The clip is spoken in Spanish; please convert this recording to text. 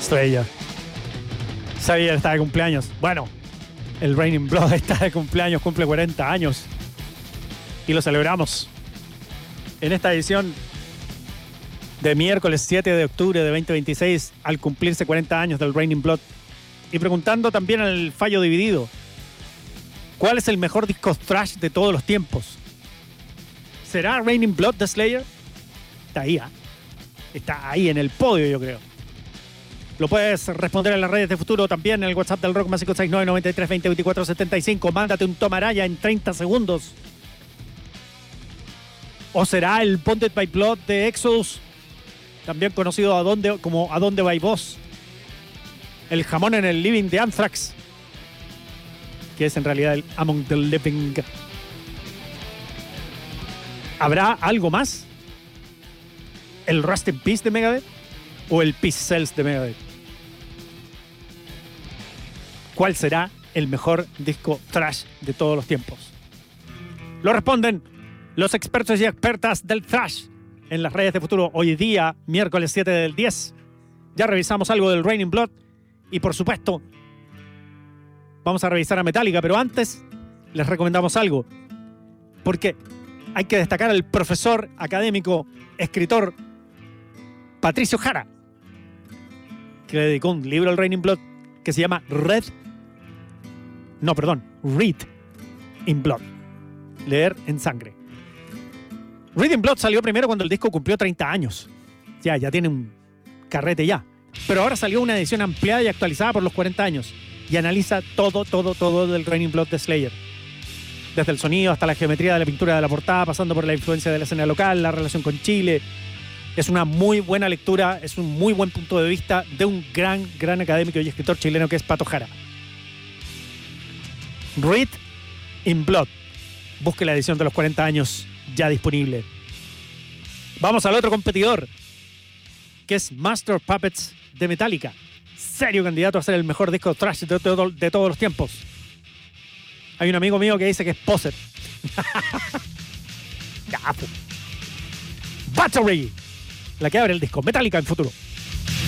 Slayer. Slayer está de cumpleaños. Bueno, el Raining Blood está de cumpleaños, cumple 40 años. Y lo celebramos en esta edición de miércoles 7 de octubre de 2026, al cumplirse 40 años del Raining Blood. Y preguntando también al fallo dividido, ¿cuál es el mejor disco thrash de todos los tiempos? ¿Será Raining Blood de Slayer? Está ahí, ¿eh? Está ahí en el podio, yo creo. Lo puedes responder en las redes de Futuro, también en el WhatsApp del Rock, más 569 93 20 24 75. Mándate un tomaraya en 30 segundos. ¿O será el Bonded by Blood de Exodus? También conocido como ¿A dónde vais vos? El jamón en el living de Anthrax, que es en realidad el Among the Living. ¿Habrá algo más? ¿El Rust in Peace de Megadeth? ¿O el Peace Cells de Megadeth? ¿Cuál será el mejor disco thrash de todos los tiempos? Lo responden los expertos y expertas del thrash en las redes de Futuro. Hoy día, miércoles 7 del 10, ya revisamos algo del Raining Blood y, por supuesto, vamos a revisar a Metallica, pero antes les recomendamos algo, porque hay que destacar al profesor académico, escritor Patricio Jara, que le dedicó un libro al Raining Blood que se llama Read in Blood, leer en sangre. Read in Blood salió primero cuando el disco cumplió 30 años. Ya tiene un carrete ya. Pero ahora salió una edición ampliada y actualizada por los 40 años y analiza todo del Raining Blood de Slayer. Desde el sonido hasta la geometría de la pintura de la portada, pasando por la influencia de la escena local, la relación con Chile. Es una muy buena lectura, es un muy buen punto de vista de un gran académico y escritor chileno que es Pato Jara. Read in Blood. Busque la edición de los 40 años ya disponible. Vamos al otro competidor, que es Master of Puppets de Metallica. Serio candidato a ser el mejor disco thrash de todos los tiempos. Hay un amigo mío que dice que es Poser. Battery, la que abre el disco. Metallica en Futuro.